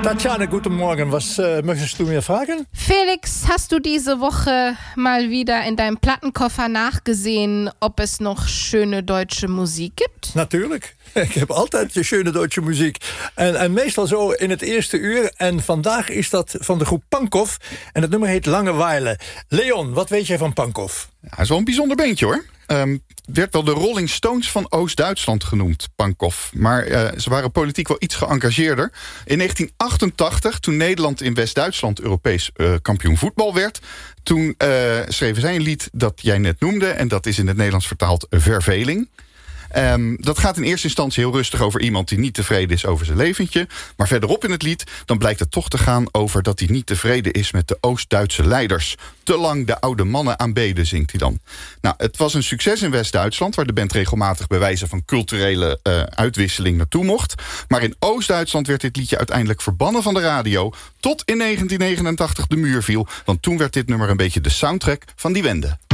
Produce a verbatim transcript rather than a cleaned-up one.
Tatjana, guten Morgen. Was äh, möchtest du mir fragen? Felix, hast du diese Woche mal wieder in deinem Plattenkoffer nachgesehen, ob es noch schöne deutsche Musik gibt? Natuurlijk. Ik heb altijd de schöne deutsche muziek. En, en meestal zo in het eerste uur. En vandaag is dat van de groep Pankow. En het nummer heet Langeweile. Leon, wat weet jij van Pankow? Ja, hij is wel een bijzonder beentje, hoor. Um, werd wel de Rolling Stones van Oost-Duitsland genoemd, Pankow. Maar uh, ze waren politiek wel iets geëngageerder. In negentien achtentachtig, toen Nederland in West-Duitsland Europees uh, kampioen voetbal werd, toen uh, schreven zij een lied dat jij net noemde, en dat is in het Nederlands vertaald Verveling. Um, dat gaat in eerste instantie heel rustig over iemand die niet tevreden is over zijn leventje. Maar verderop in het lied, dan blijkt het toch te gaan over dat hij niet tevreden is met de Oost-Duitse leiders. Te lang de oude mannen aanbeden, zingt hij dan. Nou, het was een succes in West-Duitsland, waar de band regelmatig bij wijze van culturele uh, uitwisseling naartoe mocht. Maar in Oost-Duitsland werd dit liedje uiteindelijk verbannen van de radio, tot in negentien negenentachtig de muur viel. Want toen werd dit nummer een beetje de soundtrack van die wende.